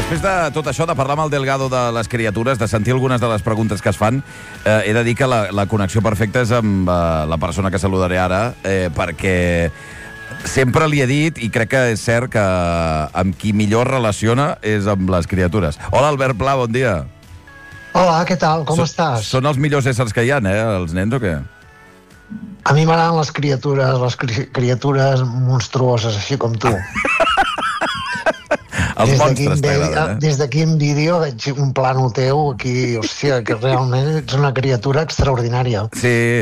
després de tot això, de parlar amb el Delgado de les criatures, de sentir algunes de les preguntes que es fan, he de dir que la connexió perfecta és amb la persona que saludaré ara, perquè sempre li he dit, i crec que és cert, que amb qui millor relaciona és amb les criatures. Hola, Albert Pla, bon dia. Hola, què tal? Com estàs? Són els millors éssers que hi ha, els nens, o què? A mi m'agraden les criatures monstruoses, així com tu. Els monstres t'agraden, Des d'aquí en vídeo veig un plànol teu aquí, hòstia, que realment ets una criatura extraordinària. Sí,